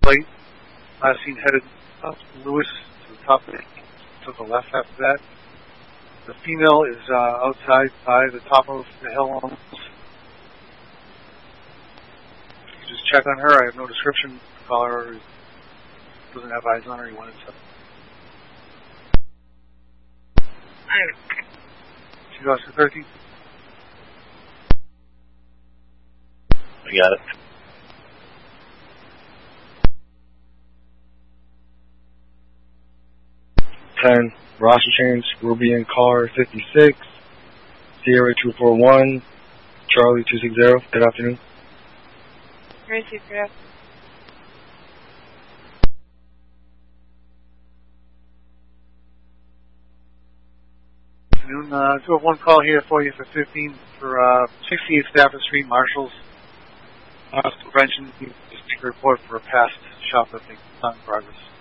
plate. Last seen headed up Lewis to the top of to the left after that. The female is outside by the top of the hill almost. You just check on her. I have no description. Call her. Doesn't have eyes on her. You want to 2013. I got it. 10, Roster Change, Ruby Car 56, Sierra 241, Charlie 260. Good afternoon. Gracie, good afternoon. Afternoon. 201 call here for you for 15 for 68 Stafford Street, Marshalls. Prevention. Just take a report for a past shoplifting. Not in progress.